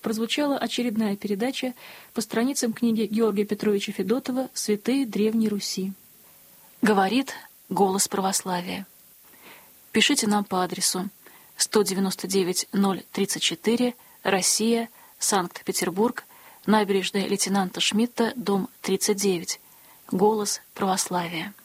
прозвучала очередная передача по страницам книги Георгия Петровича Федотова «Святые Древней Руси». Говорит голос православия. Пишите нам по адресу 199-034, Россия, Санкт-Петербург, набережная лейтенанта Шмидта, дом 39. Голос православия.